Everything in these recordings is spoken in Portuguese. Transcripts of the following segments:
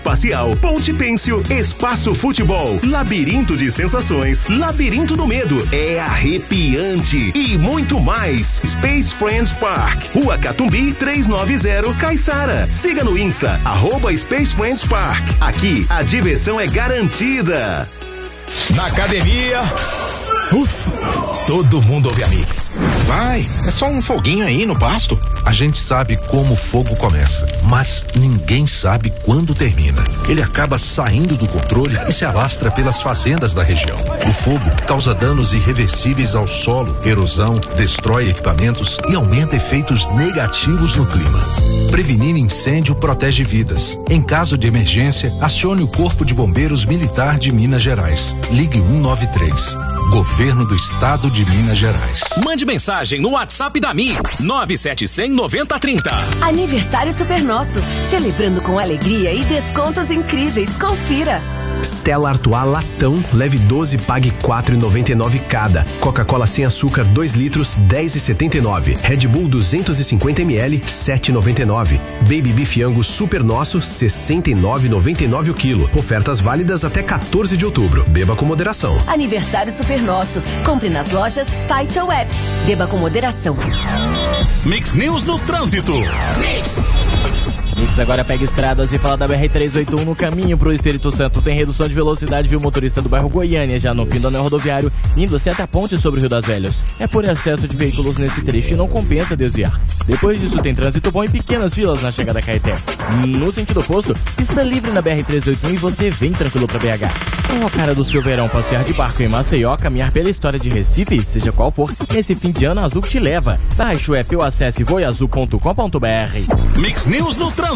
Espacial, Ponte Pêncio, Espaço Futebol, Labirinto de Sensações, Labirinto do Medo, é arrepiante e muito mais. Space Friends Park, Rua Catumbi 390, Caiçara. Siga no Insta, @Space Friends Park. Aqui, a diversão é garantida. Na academia, ufa, todo mundo ouve a Mix. Vai, é só um foguinho aí no pasto. A gente sabe como o fogo começa, mas ninguém sabe quando termina. Ele acaba saindo do controle e se alastra pelas fazendas da região. O fogo causa danos irreversíveis ao solo, erosão, destrói equipamentos e aumenta efeitos negativos no clima. Prevenir incêndio protege vidas. Em caso de emergência, acione o Corpo de Bombeiros Militar de Minas Gerais. Ligue 193. Governo do Estado de Minas Gerais. Mande mensagem no WhatsApp da Mix 971009030. Aniversário Super Nosso, celebrando com alegria e descontos incríveis. Confira. Stella Artois Latão, leve 12, pague R$4,99 cada. Coca-Cola sem açúcar 2 litros, R$10,79. Red Bull 250 ml, R$7,99. Baby Beef Angus Super Nosso, R$69,99 o quilo. Ofertas válidas até 14 de outubro. Beba com moderação. Aniversário Super Nosso. Compre nas lojas, site ou app. Beba com moderação. Mix News no trânsito. Mix agora pega estradas e fala da BR-381 no caminho pro Espírito Santo. Tem redução de velocidade, viu, motorista do bairro Goiânia, já no fim do anel rodoviário, indo-se até a ponte sobre o Rio das Velhas. É por excesso de veículos nesse trecho e não compensa desviar. Depois disso tem trânsito bom e pequenas filas na chegada a Caeté. No sentido oposto, pista livre na BR-381 e você vem tranquilo pra BH. Com a cara do seu verão, passear de barco em Maceió, caminhar pela história de Recife, seja qual for, nesse fim de ano a Azul te leva. Baixe o app ou acesse voiazul.com.br. Mix News no trânsito.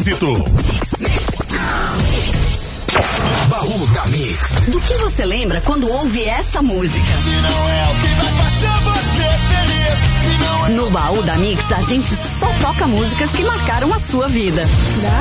Baú da Mix. Do que você lembra quando ouve essa música? Se não é o que vai fazer você feliz. Se não é... No Baú da Mix, a gente só toca músicas que marcaram a sua vida.